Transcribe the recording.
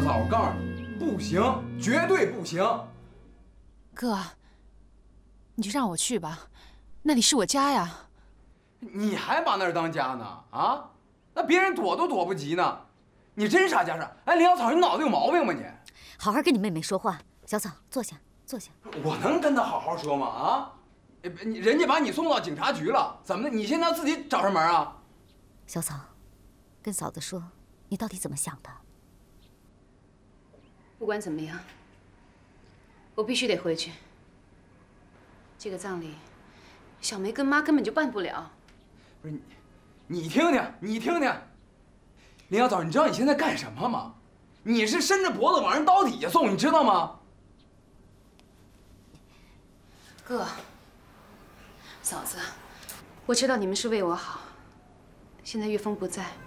嫂，我告诉你，不行，绝对不行。 哥，你就让我去吧，那里是我家呀。 你还把那儿当家呢？啊，那别人躲都躲不及呢。你真啥家事？哎，林小草，你脑子有毛病吗你？ 好好跟你妹妹说话。小草，坐下，坐下。 我能跟她好好说吗？啊，人家把你送到警察局了，怎么的？你现在要自己找上门啊？ 小草，跟嫂子说，你到底怎么想的？ 不管怎么样，我必须得回去。这个葬礼，小梅跟妈根本就办不了。 不是你听听，你听听，林小草，你知道你现在干什么吗？你是伸着脖子往人刀底下送，你知道吗？ 哥，嫂子，我知道你们是为我好。现在岳峰不在，